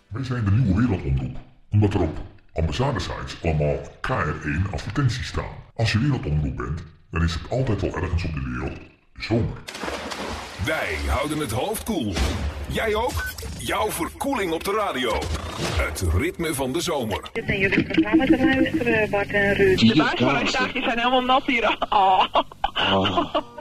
Wij zijn de nieuwe wereldomroep, omdat er op ambassade-sites allemaal KR1 advertenties staan. Als je wereldomroep bent, dan is het altijd wel ergens op de wereld zomer. Wij houden het hoofd koel. Jij ook? Jouw verkoeling op de radio. Het ritme van de zomer. Zit naar jullie programma te luisteren, Bart en Ruud. De buisarrestaties zijn helemaal nat hier. Oh.